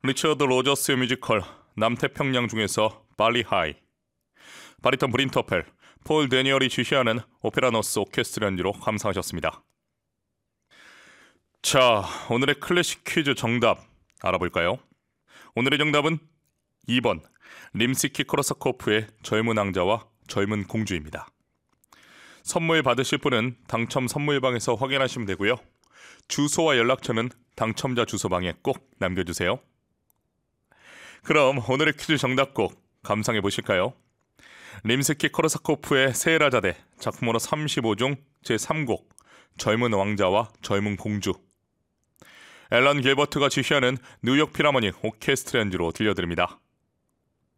리처드 로저스의 뮤지컬 남태평양 중에서 발리 하이, 바리톤 브린터펠, 폴 데니얼이 지휘하는 오페라노스 오케스트라 연주로 감상하셨습니다. 자, 오늘의 클래식 퀴즈 정답 알아볼까요? 오늘의 정답은 2번 림스키-코르사코프의 젊은 왕자와 젊은 공주입니다. 선물 받으실 분은 당첨 선물방에서 확인하시면 되고요. 주소와 연락처는 당첨자 주소방에 꼭 남겨주세요. 그럼 오늘의 퀴즈 정답곡 감상해 보실까요? 림스키-코르사코프의 세라자대 작품번호 35중 제3곡 젊은 왕자와 젊은 공주, 앨런 길버트가 지휘하는 뉴욕 필하모닉 오케스트라 연주로 들려드립니다.